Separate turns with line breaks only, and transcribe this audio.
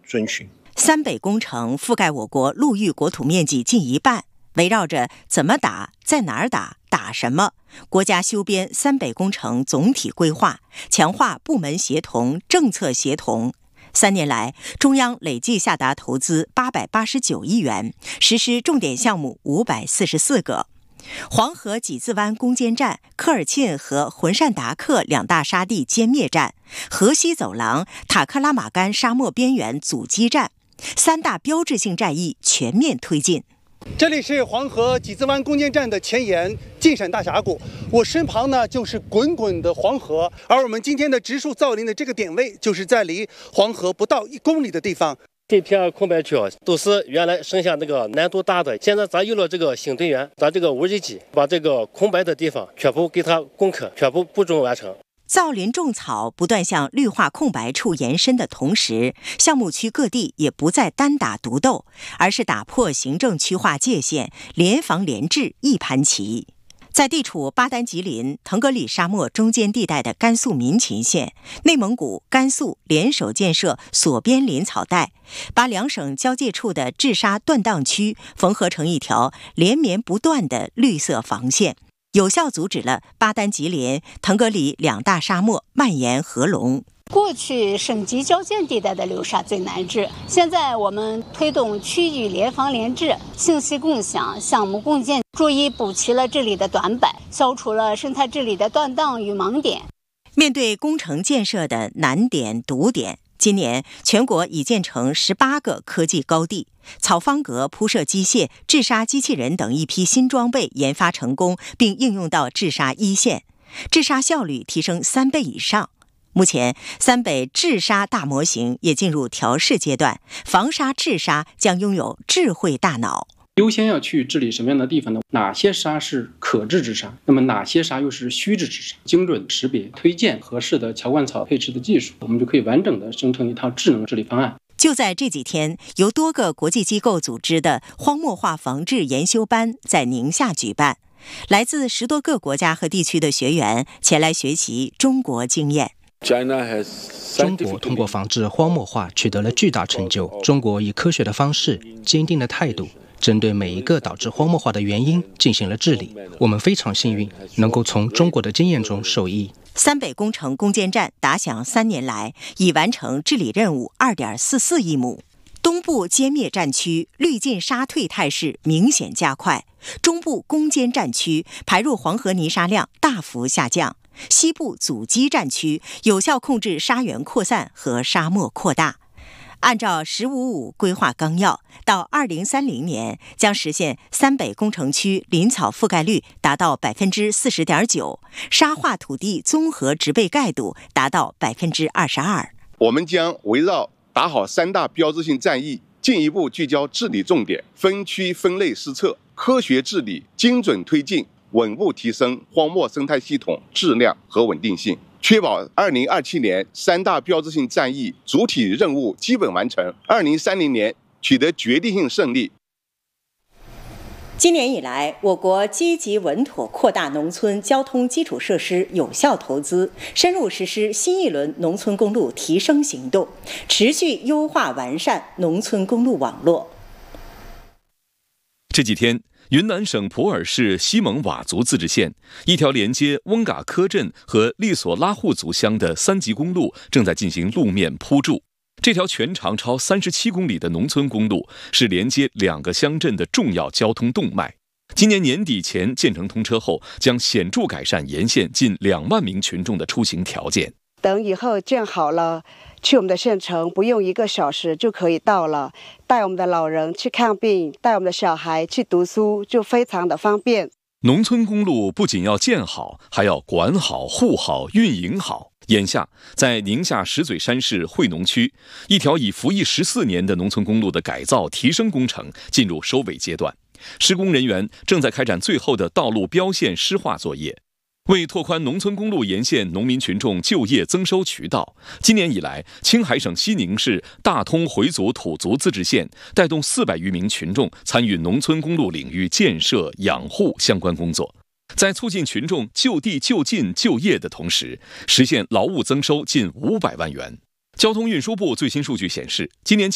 遵循。
三北工程覆盖我国陆域国土面积近一半，围绕着怎么打、在哪儿打、打什么，国家修编三北工程总体规划，强化部门协同、政策协同。3年来，中央累计下达投资889亿元，实施重点项目544个。黄河几字湾攻坚战、科尔沁和浑善达克两大沙地歼灭战、河西走廊、塔克拉玛干沙漠边缘阻击战，3大标志性战役全面推进。
这里是黄河几字湾攻坚战的前沿晋陕大峡谷，我身旁呢就是滚滚的黄河，而我们今天的植树造林的这个点位，就是在离黄河不到1公里的地方。
这片空白区都是原来剩下那个难度大的，现在咱有了这个新队员，咱这个无人机把这个空白的地方全部给它攻克，全部步骤完成。
造林种草不断向绿化空白处延伸的同时，项目区各地也不再单打独斗，而是打破行政区划界限，联防联治一盘棋。在地处巴丹吉林、腾格里沙漠中间地带的甘肃民勤县，内蒙古、甘肃联手建设锁边林草带，把2省交界处的治沙断档区缝合成一条连绵不断的绿色防线，有效阻止了巴丹吉林、腾格里2大沙漠蔓延合龙。
过去省级交界地带的流沙最难治，现在我们推动区域联防联治、信息共享、项目共建，逐一补齐了这里的短板，消除了生态治理的断档与盲点。
面对工程建设的难点堵点，今年全国已建成18个科技高地，草方格铺设机械、治沙机器人等一批新装备研发成功，并应用到治沙一线，治沙效率提升3倍以上。目前，三北治沙大模型也进入调试阶段，防沙治沙将拥有智慧大脑。
优先要去治理什么样的地方呢？哪些沙是可治之沙？那么哪些沙又是虚治之沙？精准识别、推荐合适的乔灌草配置的技术，我们就可以完整的生成一套智能治理方案。
就在这几天，由多个国际机构组织的荒漠化防治研修班在宁夏举办，来自10多个国家和地区的学员前来学习中国经验。
中国通过防治荒漠化取得了巨大成就。中国以科学的方式、坚定的态度，针对每一个导致荒漠化的原因进行了治理。我们非常幸运，能够从中国的经验中受益。
三北工程攻坚战打响3年来，已完成治理任务2.44亿亩。东部歼灭战区绿进沙退态势明显加快，中部攻坚战区排入黄河泥沙量大幅下降，西部阻击战区有效控制沙源扩散和沙漠扩大。按照“15-5”规划纲要，到2030年将实现三北工程区林草覆盖率达到40.9%，沙化土地综合植被盖度达到22%。
我们将围绕打好3大标志性战役，进一步聚焦治理重点，分区分类施策，科学治理，精准推进，稳步提升荒漠生态系统质量和稳定性，确保2027年3大标志性战役主体任务基本完成，2030年取得决定性胜利。
今年以来，我国积极稳妥扩大农村交通基础设施有效投资，深入实施新一轮农村公路提升行动，持续优化完善农村公路网络。
这几天，云南省普洱市西蒙佤族自治县一条连接翁嘎科镇和利索拉护族乡的3级公路正在进行路面铺筑。这条全长超37公里的农村公路是连接2个乡镇的重要交通动脉。今年年底前建成通车后，将显著改善沿线近2万名群众的出行条件。
等以后建好了，去我们的县城不用1个小时就可以到了，带我们的老人去看病，带我们的小孩去读书，就非常的方便。
农村公路不仅要建好，还要管好、护好、运营好。眼下，在宁夏石嘴山市惠农区，一条已服役14年的农村公路的改造提升工程进入收尾阶段，施工人员正在开展最后的道路标线湿化作业。为拓宽农村公路沿线农民群众就业增收渠道，今年以来，青海省西宁市大通回族土族自治县带动400余名群众参与农村公路领域建设、养护相关工作。在促进群众就地就近就业的同时，实现劳务增收近500万元。交通运输部最新数据显示，今年